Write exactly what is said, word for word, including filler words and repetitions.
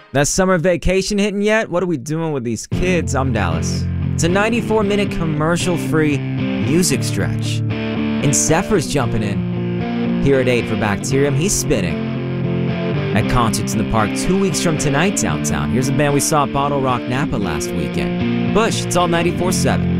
That summer vacation hitting yet? What are we doing with these kids? I'm Dallas. It's a ninety-four minute commercial-free music stretch. And Zephyr's jumping in. Here at eight for Bacterium, he's spinning. At Concerts in the Park two weeks from tonight downtown, here's a band we saw at Bottle Rock Napa last weekend. Bush, it's all ninety-four seven.